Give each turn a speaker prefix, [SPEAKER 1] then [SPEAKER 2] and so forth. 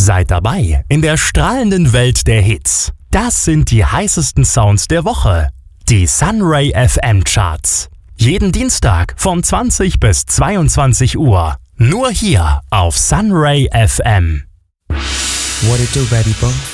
[SPEAKER 1] Seid dabei in der strahlenden Welt der Hits. Das sind die heißesten Sounds der Woche. Die Sunray FM Charts. Jeden Dienstag von 20 bis 22 Uhr. Nur hier auf Sunray FM.
[SPEAKER 2] What it do, baby boy?